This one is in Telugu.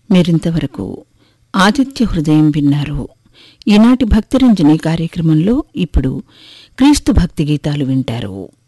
మీరింతవరకు ఆదిత్య హృదయం విన్నారు. ఈనాటి భక్తిరంజని కార్యక్రమంలో ఇప్పుడు క్రీస్తు భక్తి గీతాలు వింటారు.